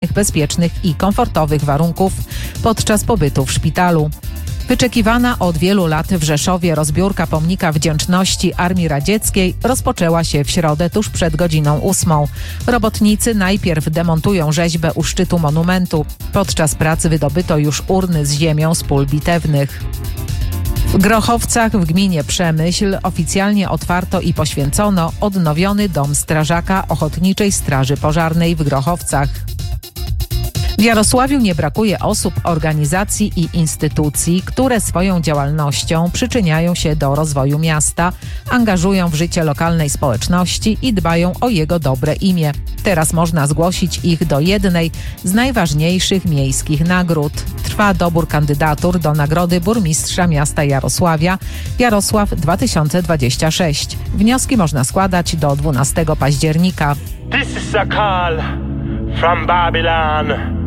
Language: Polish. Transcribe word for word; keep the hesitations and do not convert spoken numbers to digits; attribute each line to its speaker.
Speaker 1: godnych, bezpiecznych i komfortowych warunków podczas pobytu w szpitalu. Wyczekiwana od wielu lat w Rzeszowie rozbiórka pomnika wdzięczności Armii Radzieckiej rozpoczęła się w środę tuż przed godziną ósmą. Robotnicy najpierw demontują rzeźbę u szczytu monumentu. Podczas pracy wydobyto już urny z ziemią z pól bitewnych. W Grochowcach w gminie Przemyśl oficjalnie otwarto i poświęcono odnowiony dom strażaka Ochotniczej Straży Pożarnej w Grochowcach. W Jarosławiu nie brakuje osób, organizacji i instytucji, które swoją działalnością przyczyniają się do rozwoju miasta, angażują w życie lokalnej społeczności i dbają o jego dobre imię. Teraz można zgłosić ich do jednej z najważniejszych miejskich nagród. Trwa dobór kandydatur do Nagrody Burmistrza Miasta Jarosławia Jarosław dwa tysiące dwudziesty szósty. Wnioski można składać do dwunastego października.
Speaker 2: This is a call from Babylon.